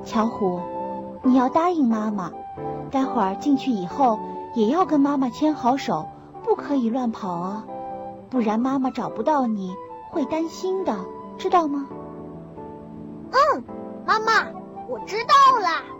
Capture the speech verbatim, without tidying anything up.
巧虎，你要答应妈妈，待会儿进去以后也要跟妈妈牵好手，不可以乱跑啊，不然妈妈找不到你会担心的，知道吗？ 嗯，妈妈，我知道了。